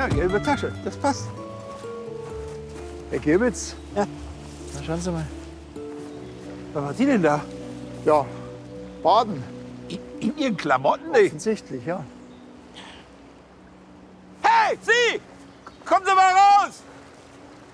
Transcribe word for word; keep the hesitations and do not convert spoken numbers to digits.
Ja, gelbe Tasche, das passt. Herr Gebitz, Ja, na schauen Sie mal. was macht die denn da? Ja, baden. In, in Ihren Klamotten nicht? Offensichtlich, ja. Hey, Sie! Kommen Sie mal raus!